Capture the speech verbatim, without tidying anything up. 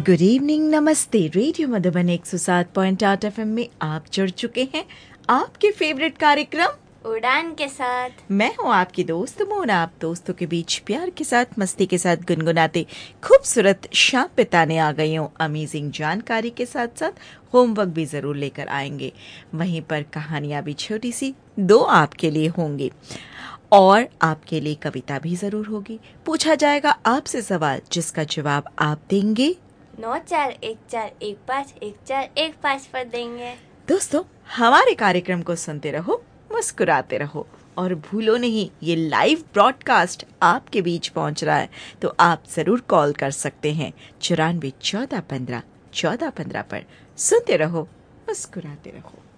Good evening, नमस्ते। Radio Madhuban एक सौ सात पॉइंट आठ एफ एम में आप जुड़ चुके हैं आपके फेवरेट कार्यक्रम उड़ान के साथ। मैं हूँ आपकी दोस्त मोना। आप दोस्तों के बीच प्यार के साथ, मस्ती के साथ गुनगुनाते खूबसूरत शाम बिताने आ गई हूँ। अमेजिंग जानकारी के साथ साथ होमवर्क भी जरूर लेकर आएंगे। वहीं पर कहानियां भी छोटी सी दो आपके लिए होंगी और आपके लिए कविता भी जरूर होगी। पूछा जाएगा आपसे सवाल जिसका जवाब आप देंगे नौ चार एक चार एक पाँच एक चार एक पाँच पर देंगे। दोस्तों, हमारे कार्यक्रम को सुनते रहो, मुस्कुराते रहो और भूलो नहीं, ये लाइव ब्रॉडकास्ट आपके बीच पहुंच रहा है, तो आप जरूर कॉल कर सकते हैं चौरानवे चौदह पंद्रह चौदह पंद्रह पर। सुनते रहो, मुस्कुराते रहो।